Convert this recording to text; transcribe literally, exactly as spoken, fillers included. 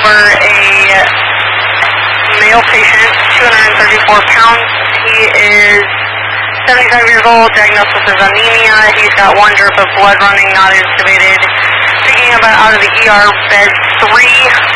over a male patient, two hundred thirty-four pounds. He is seventy-five years old, diagnosis is anemia. He's got one drip of blood running, not intubated. Picking up out of the E R, bed three.